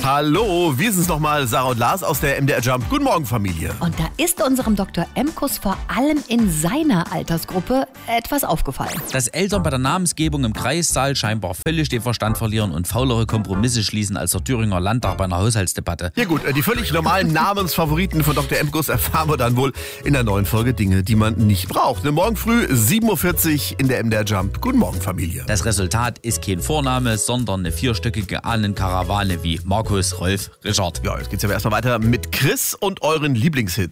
Hallo, wir sind's nochmal, Sarah und Lars aus der MDR Jump. Guten Morgen, Familie. Und da ist unserem Dr. Emkus vor allem in seiner Altersgruppe etwas aufgefallen. Dass Eltern bei der Namensgebung im Kreissaal scheinbar völlig den Verstand verlieren und faulere Kompromisse schließen als der Thüringer Landtag bei einer Haushaltsdebatte. Ja gut, die völlig normalen Namensfavoriten von Dr. Emkus erfahren wir dann wohl in der neuen Folge Dinge, die man nicht braucht. Morgen früh 7.40 Uhr in der MDR Jump. Guten Morgen, Familie. Das Resultat ist kein Vorname, sondern eine vierstöckige Ahnenkarawane wie Markus, Rolf, Richard. Ja, jetzt geht's aber erstmal weiter mit Chris und euren Lieblingshits.